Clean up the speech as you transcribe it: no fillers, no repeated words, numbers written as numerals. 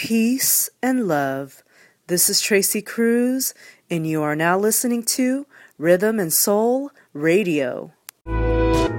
peace, and love. This is Tracy Cruz, and you are now listening to Rhythm and Soul Radio.